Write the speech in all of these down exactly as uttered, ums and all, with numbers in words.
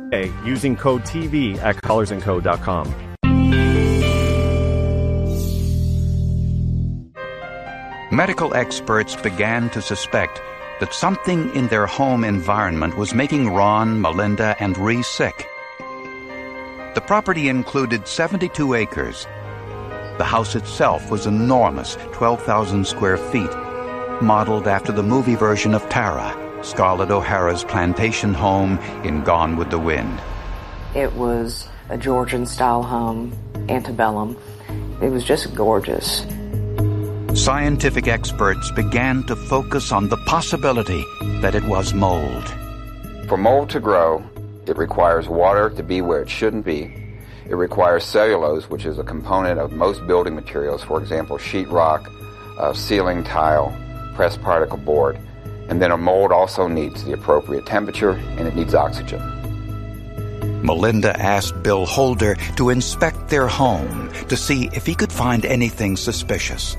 using code T V at colors and co dot com. Medical experts began to suspect that something in their home environment was making Ron, Melinda, and Ree sick. The property included seventy-two acres. The house itself was enormous, twelve thousand square feet, modeled after the movie version of Tara, Scarlett O'Hara's plantation home in Gone with the Wind. It was a Georgian-style home, antebellum. It was just gorgeous. Scientific experts began to focus on the possibility that it was mold. For mold to grow, it requires water to be where it shouldn't be. It requires cellulose, which is a component of most building materials, for example, sheetrock, uh, ceiling tile, pressed particle board. And then a mold also needs the appropriate temperature, and it needs oxygen. Melinda asked Bill Holder to inspect their home to see if he could find anything suspicious.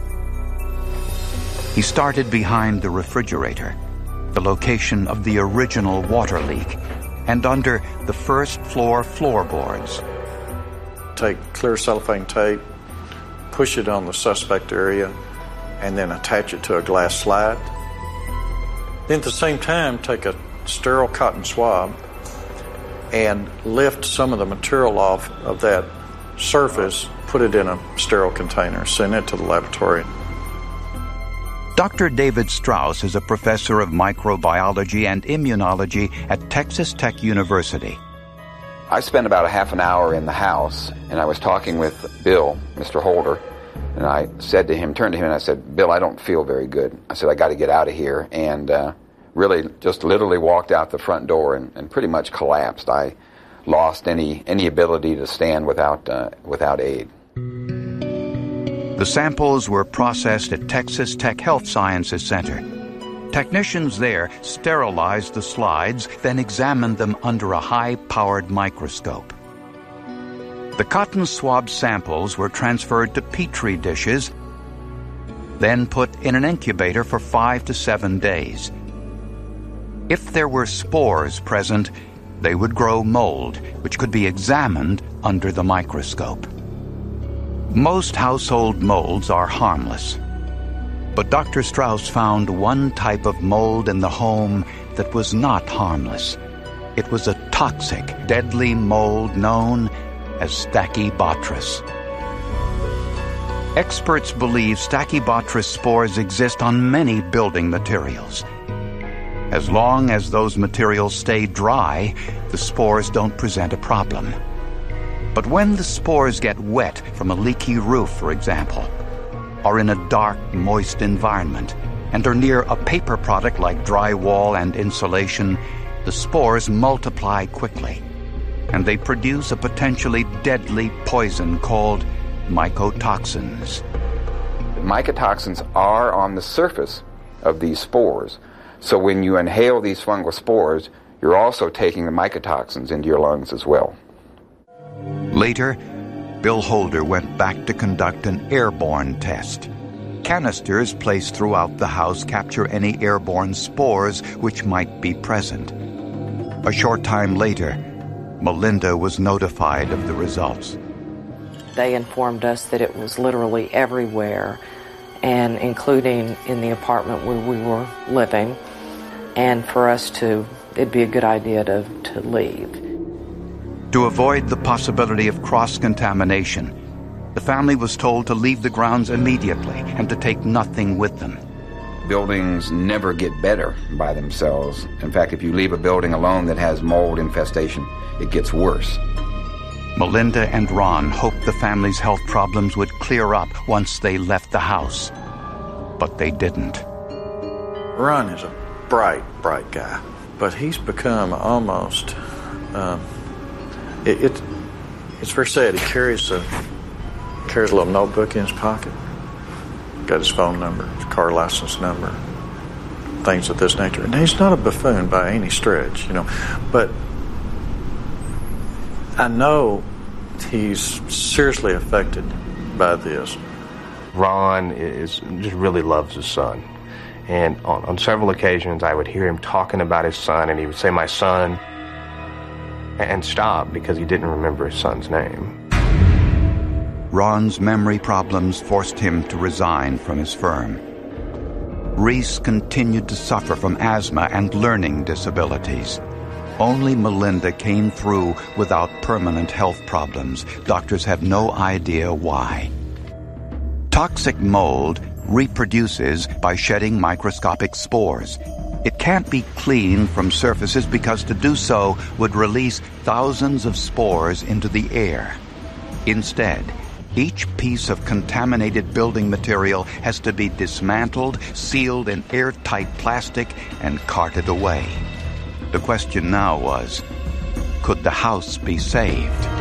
He started behind the refrigerator, the location of the original water leak, and under the first floor floorboards. Take clear cellophane tape, push it on the suspect area, and then attach it to a glass slide. Then at the same time, take a sterile cotton swab and lift some of the material off of that surface, put it in a sterile container, send it to the laboratory. Doctor David Strauss is a professor of microbiology and immunology at Texas Tech University. I spent about a half an hour in the house, and I was talking with Bill, Mister Holder, and I said to him, turned to him, and I said, Bill, I don't feel very good. I said, I got to get out of here, and uh, really just literally walked out the front door and, and pretty much collapsed. I lost any any ability to stand without uh, without aid. The samples were processed at Texas Tech Health Sciences Center. Technicians there sterilized the slides, then examined them under a high-powered microscope. The cotton swab samples were transferred to Petri dishes, then put in an incubator for five to seven days. If there were spores present, they would grow mold, which could be examined under the microscope. Most household molds are harmless, but Doctor Strauss found one type of mold in the home that was not harmless. It was a toxic, deadly mold known as Stachybotrys. Experts believe Stachybotrys spores exist on many building materials. As long as those materials stay dry, the spores don't present a problem. But when the spores get wet from a leaky roof, for example, or in a dark, moist environment, and are near a paper product like drywall and insulation, the spores multiply quickly, and they produce a potentially deadly poison called mycotoxins. Mycotoxins are on the surface of these spores, so when you inhale these fungal spores, you're also taking the mycotoxins into your lungs as well. Later, Bill Holder went back to conduct an airborne test. Canisters placed throughout the house capture any airborne spores which might be present. A short time later, Melinda was notified of the results. They informed us that it was literally everywhere, and including in the apartment where we were living, and for us to, it'd be a good idea to, to leave. To avoid the possibility of cross-contamination, the family was told to leave the grounds immediately and to take nothing with them. Buildings never get better by themselves. In fact, if you leave a building alone that has mold infestation, it gets worse. Melinda and Ron hoped the family's health problems would clear up once they left the house. But they didn't. Ron is a bright, bright guy, but he's become almost... Uh, it, it It's very sad. He carries a, carries a little notebook in his pocket. Got his phone number, his car license number, things of this nature. And he's not a buffoon by any stretch, you know. But I know he's seriously affected by this. Ron is just really loves his son. And on, on several occasions, I would hear him talking about his son, and he would say, "My son." and stopped because he didn't remember his son's name. Ron's memory problems forced him to resign from his firm. Reese continued to suffer from asthma and learning disabilities. Only Melinda came through without permanent health problems. Doctors have no idea why. Toxic mold reproduces by shedding microscopic spores. It can't be cleaned from surfaces because to do so would release thousands of spores into the air. Instead, each piece of contaminated building material has to be dismantled, sealed in airtight plastic, and carted away. The question now was, could the house be saved?